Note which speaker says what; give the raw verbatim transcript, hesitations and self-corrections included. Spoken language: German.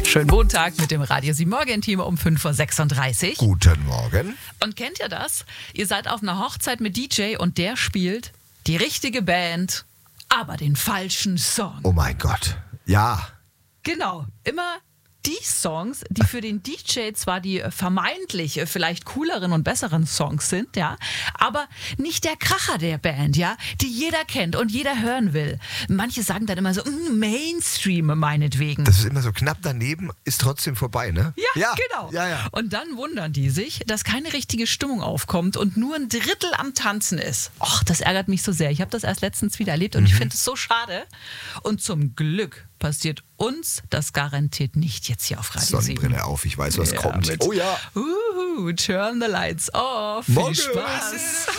Speaker 1: Schönen Montag mit dem Radio sieben Morgen-Team um fünf Uhr sechsunddreißig.
Speaker 2: Guten Morgen.
Speaker 1: Und kennt ihr das? Ihr seid auf einer Hochzeit mit D J und der spielt die richtige Band, aber den falschen Song.
Speaker 2: Oh mein Gott. Ja.
Speaker 1: Genau, immer die Songs, die für den D J zwar die vermeintlich vielleicht cooleren und besseren Songs sind, ja, aber nicht der Kracher der Band, ja, die jeder kennt und jeder hören will. Manche sagen dann immer so, mm, Mainstream meinetwegen.
Speaker 2: Das ist immer so knapp daneben, ist trotzdem vorbei, ne?
Speaker 1: Ja, ja, genau.
Speaker 2: Ja, ja.
Speaker 1: Und dann wundern die sich, dass keine richtige Stimmung aufkommt und nur ein Drittel am Tanzen ist. Och, das ärgert mich so sehr. Ich habe das erst letztens wieder erlebt und mhm. ich finde es so schade. Und zum Glück passiert uns das garantiert nicht jetzt hier auf Radio sieben.
Speaker 2: Sonnenbrille auf, ich weiß, was
Speaker 1: ja,
Speaker 2: kommt.
Speaker 1: Mit,
Speaker 2: oh ja.
Speaker 1: Uhu, turn the lights off.
Speaker 2: Morgen.
Speaker 1: Viel Spaß.